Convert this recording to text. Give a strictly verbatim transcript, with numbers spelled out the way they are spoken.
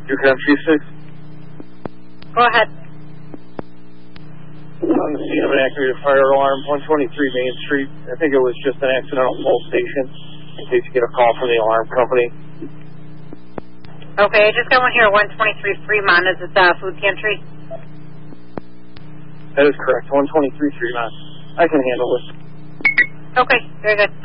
You can have six. Go ahead. On the scene of an activated fire alarm, one twenty-three Main Street. I think it was just an accidental pole station, in case you get a call from the alarm company. Okay, I just got one here, one twenty-three Fremont. Is it the food pantry? That is correct, one twenty-three Fremont. I can handle this. Okay, very good.